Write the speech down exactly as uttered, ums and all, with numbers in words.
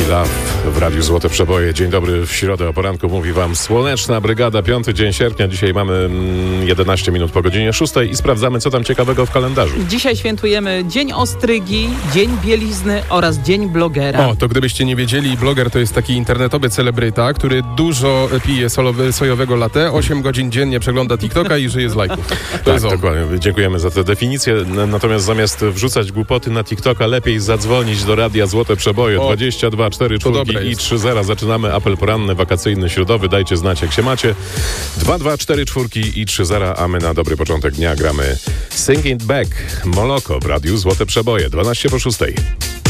Love w Radiu Złote Przeboje. Dzień dobry, w środę o poranku mówi wam Słoneczna Brygada, piąty dzień sierpnia. Dzisiaj mamy jedenaście minut po godzinie szóstej i sprawdzamy, co tam ciekawego w kalendarzu. Dzisiaj świętujemy Dzień Ostrygi, Dzień Bielizny oraz Dzień Blogera. O, to gdybyście nie wiedzieli, bloger to jest taki internetowy celebryta, który dużo pije solowy, sojowego latte, osiem godzin dziennie przegląda TikToka i żyje z lajków. To Tak, jest on. dokładnie. Dziękujemy za tę definicję. Natomiast zamiast wrzucać głupoty na TikToka, lepiej zadzwonić do Radia Złote Przeboje. O, dwadzieścia dwa cztery czwórki i trzy zera. Zaczynamy apel poranny, wakacyjny, środowy. Dajcie znać, jak się macie. dwa dwa cztery czwórki i trzy zera, a my na dobry początek dnia gramy Sing It Back, Moloko w Radiu Złote Przeboje. dwanaście po szóstej.